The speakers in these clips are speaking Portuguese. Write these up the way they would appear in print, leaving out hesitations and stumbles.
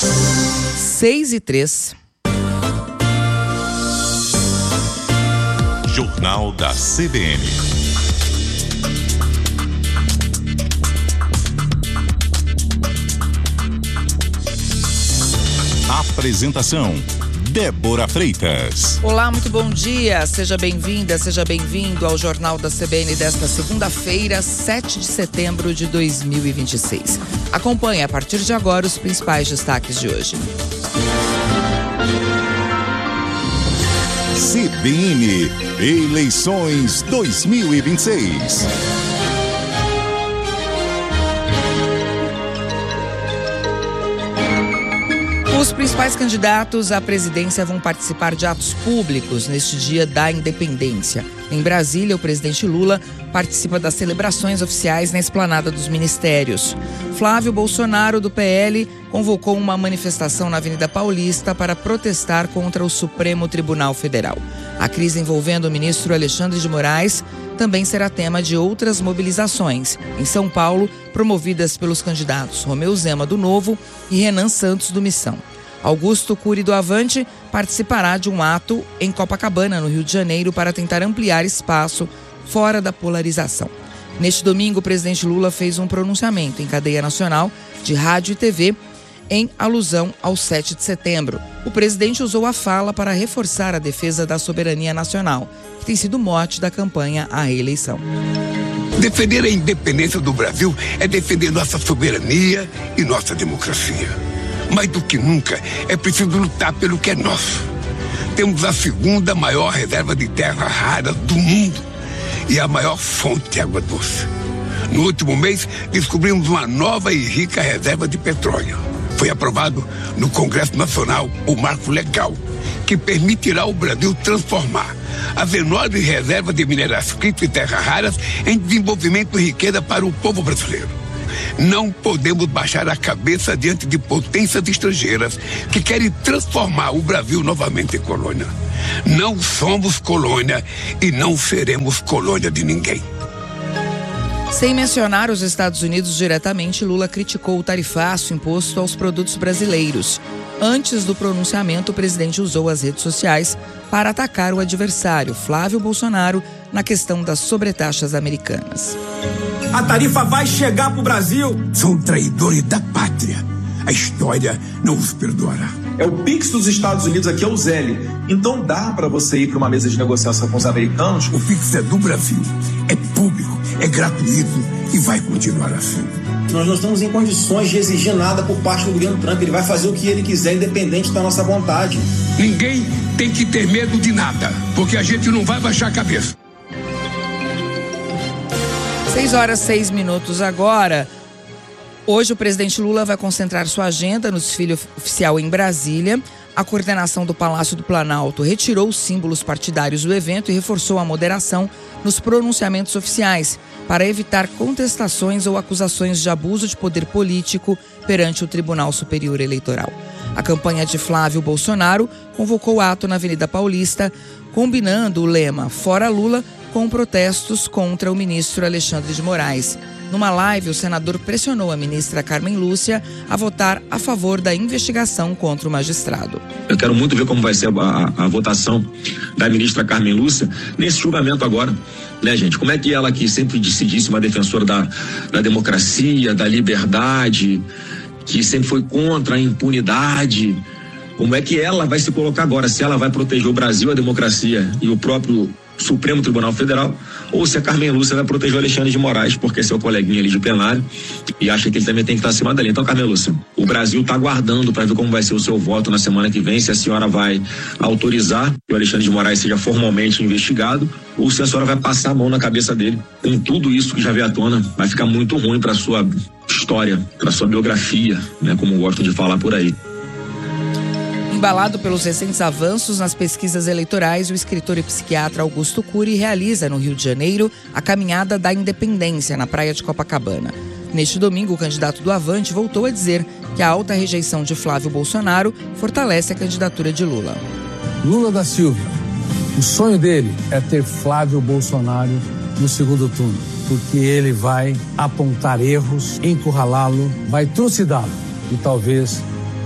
6:03. Jornal da CBN. Apresentação: Débora Freitas. Olá, muito bom dia. Seja bem-vinda, seja bem-vindo ao Jornal da CBN desta segunda-feira, 7 de setembro de 2026. Acompanhe a partir de agora os principais destaques de hoje. CBN Eleições 2026. Os principais candidatos à presidência vão participar de atos públicos neste Dia da Independência. Em Brasília, o presidente Lula participa das celebrações oficiais na esplanada dos ministérios. Flávio Bolsonaro, do PL, convocou uma manifestação na Avenida Paulista para protestar contra o Supremo Tribunal Federal. A crise envolvendo o ministro Alexandre de Moraes também será tema de outras mobilizações, em São Paulo, promovidas pelos candidatos Romeu Zema, do Novo, e Renan Santos, do Missão. Augusto Cury, do Avante, participará de um ato em Copacabana, no Rio de Janeiro, para tentar ampliar espaço fora da polarização. Neste domingo, o presidente Lula fez um pronunciamento em cadeia nacional de rádio e TV em alusão ao 7 de setembro. O presidente usou a fala para reforçar a defesa da soberania nacional, que tem sido o mote da campanha à reeleição. Defender a independência do Brasil é defender nossa soberania e nossa democracia. Mais do que nunca, é preciso lutar pelo que é nosso. Temos a segunda maior reserva de terra rara do mundo e a maior fonte de água doce. No último mês, descobrimos uma nova e rica reserva de petróleo. Foi aprovado no Congresso Nacional o marco legal, que permitirá ao Brasil transformar as enormes reservas de minerais críticos e terras raras em desenvolvimento e riqueza para o povo brasileiro. Não podemos baixar a cabeça diante de potências estrangeiras que querem transformar o Brasil novamente em colônia. Não somos colônia e não seremos colônia de ninguém. Sem mencionar os Estados Unidos diretamente, Lula criticou o tarifaço imposto aos produtos brasileiros. Antes do pronunciamento, o presidente usou as redes sociais para atacar o adversário, Flávio Bolsonaro, na questão das sobretaxas americanas. A tarifa vai chegar para o Brasil. São traidores da pátria. A história não os perdoará. É o Pix dos Estados Unidos, aqui é o Zélio. Então dá para você ir para uma mesa de negociação com os americanos? O Pix é do Brasil, é público, é gratuito e vai continuar assim. Nós não estamos em condições de exigir nada por parte do governo Trump. Ele vai fazer o que ele quiser, independente da nossa vontade. Ninguém tem que ter medo de nada, porque a gente não vai baixar a cabeça. 6:06 agora. Hoje o presidente Lula vai concentrar sua agenda no desfile oficial em Brasília. A coordenação do Palácio do Planalto retirou os símbolos partidários do evento e reforçou a moderação nos pronunciamentos oficiais para evitar contestações ou acusações de abuso de poder político perante o Tribunal Superior Eleitoral. A campanha de Flávio Bolsonaro convocou ato na Avenida Paulista, combinando o lema Fora Lula com protestos contra o ministro Alexandre de Moraes. Numa live, o senador pressionou a ministra Carmen Lúcia a votar a favor da investigação contra o magistrado. Eu quero muito ver como vai ser a votação da ministra Carmen Lúcia nesse julgamento agora, né, gente? Como é que ela, que sempre se disse uma defensora da democracia, da liberdade, que sempre foi contra a impunidade, como é que ela vai se colocar agora? Se ela vai proteger o Brasil, a democracia e o próprio Supremo Tribunal Federal, ou se a Carmen Lúcia vai proteger o Alexandre de Moraes, porque é seu coleguinha ali de plenário e acha que ele também tem que estar acima dele. Então, Carmen Lúcia, o Brasil está aguardando para ver como vai ser o seu voto na semana que vem, se a senhora vai autorizar que o Alexandre de Moraes seja formalmente investigado, ou se a senhora vai passar a mão na cabeça dele. Com tudo isso que já veio à tona, vai ficar muito ruim para a sua história, para a sua biografia, né, como gostam de falar por aí. Embalado pelos recentes avanços nas pesquisas eleitorais, o escritor e psiquiatra Augusto Cury realiza no Rio de Janeiro a Caminhada da Independência na praia de Copacabana. Neste domingo, o candidato do Avante voltou a dizer que a alta rejeição de Flávio Bolsonaro fortalece a candidatura de Lula. Lula da Silva, o sonho dele é ter Flávio Bolsonaro no segundo turno, porque ele vai apontar erros, encurralá-lo, vai trucidá-lo e talvez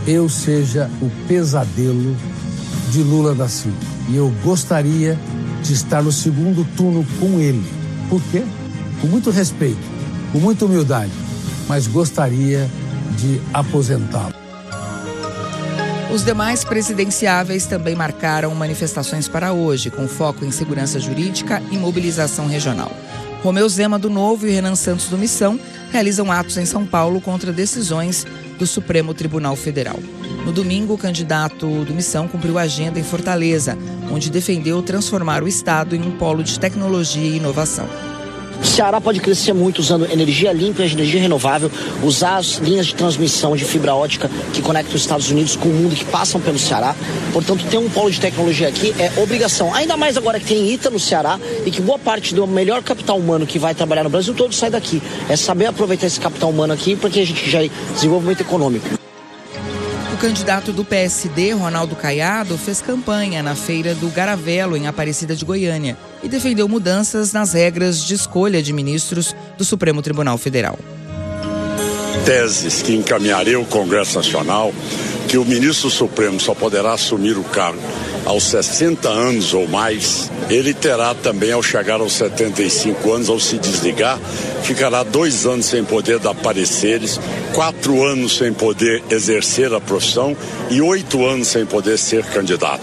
eu seja o pesadelo de Lula da Silva. E eu gostaria de estar no segundo turno com ele. Por quê? Com muito respeito, com muita humildade, mas gostaria de aposentá-lo. Os demais presidenciáveis também marcaram manifestações para hoje, com foco em segurança jurídica e mobilização regional. Romeu Zema do Novo e Renan Santos do Missão realizam atos em São Paulo contra decisões do Supremo Tribunal Federal. No domingo, o candidato do Missão cumpriu a agenda em Fortaleza, onde defendeu transformar o estado em um polo de tecnologia e inovação. O Ceará pode crescer muito usando energia limpa e energia renovável, usar as linhas de transmissão de fibra ótica que conectam os Estados Unidos com o mundo que passam pelo Ceará. Portanto, ter um polo de tecnologia aqui é obrigação. Ainda mais agora que tem ITA no Ceará e que boa parte do melhor capital humano que vai trabalhar no Brasil todo sai daqui. É saber aproveitar esse capital humano aqui para que a gente gere desenvolvimento econômico. O candidato do PSD, Ronaldo Caiado, fez campanha na Feira do Garavelo, em Aparecida de Goiânia, e defendeu mudanças nas regras de escolha de ministros do Supremo Tribunal Federal. Teses que encaminharei ao Congresso Nacional, que o ministro Supremo só poderá assumir o cargo aos 60 anos ou mais. Ele terá também, ao chegar aos 75 anos, ao se desligar, ficará 2 anos sem poder dar pareceres, 4 anos sem poder exercer a profissão e 8 anos sem poder ser candidato.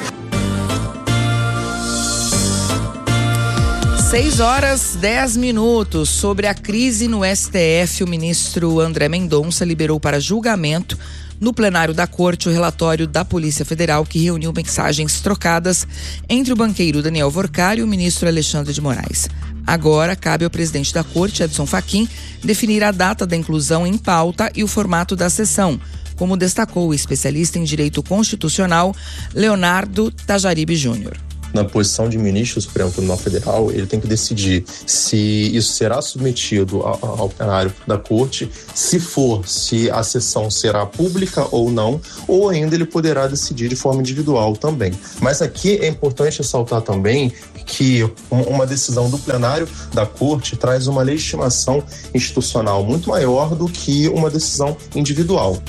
6h10. Sobre a crise no STF, o ministro André Mendonça liberou para julgamento no plenário da Corte o relatório da Polícia Federal, que reuniu mensagens trocadas entre o banqueiro Daniel Vorcari e o ministro Alexandre de Moraes. Agora, cabe ao presidente da Corte, Edson Fachin, definir a data da inclusão em pauta e o formato da sessão, como destacou o especialista em direito constitucional Leonardo Tajaribe Júnior. Na posição de ministro do Supremo Tribunal Federal, ele tem que decidir se isso será submetido ao plenário da Corte, se a sessão será pública ou não, ou ainda ele poderá decidir de forma individual também. Mas aqui é importante ressaltar também que uma decisão do plenário da Corte traz uma legitimação institucional muito maior do que uma decisão individual.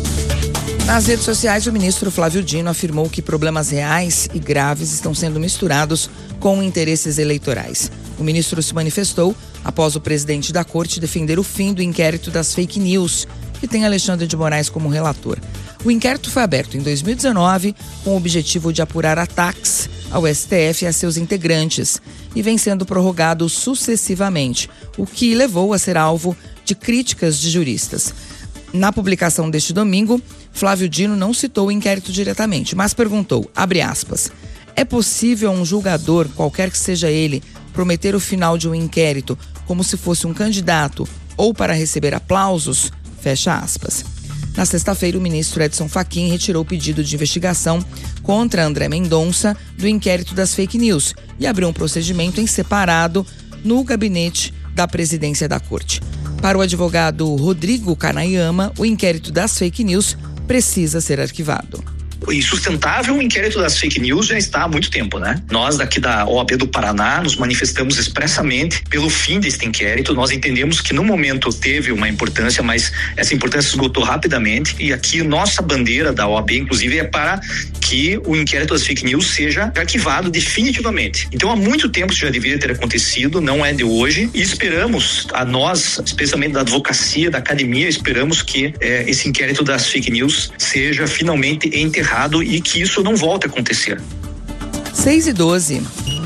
Nas redes sociais, o ministro Flávio Dino afirmou que problemas reais e graves estão sendo misturados com interesses eleitorais. O ministro se manifestou após o presidente da Corte defender o fim do inquérito das fake news, que tem Alexandre de Moraes como relator. O inquérito foi aberto em 2019 com o objetivo de apurar ataques ao STF e a seus integrantes e vem sendo prorrogado sucessivamente, o que levou a ser alvo de críticas de juristas. Na publicação deste domingo, Flávio Dino não citou o inquérito diretamente, mas perguntou, abre aspas, é possível um julgador, qualquer que seja ele, prometer o final de um inquérito como se fosse um candidato ou para receber aplausos? Fecha aspas. Na sexta-feira, o ministro Edson Fachin retirou o pedido de investigação contra André Mendonça do inquérito das fake news e abriu um procedimento em separado no gabinete da presidência da Corte. Para o advogado Rodrigo Canayama, o inquérito das fake news precisa ser arquivado. Insustentável o inquérito das fake news já está há muito tempo, né? Nós daqui da OAB do Paraná nos manifestamos expressamente pelo fim deste inquérito. Nós entendemos que no momento teve uma importância, mas essa importância esgotou rapidamente e aqui nossa bandeira da OAB, inclusive, é para que o inquérito das fake news seja arquivado definitivamente. Então há muito tempo isso já deveria ter acontecido, não é de hoje e esperamos, a nós, especialmente da advocacia, da academia, esperamos que esse inquérito das fake news seja finalmente enterrado e que isso não volte a acontecer. 6h12.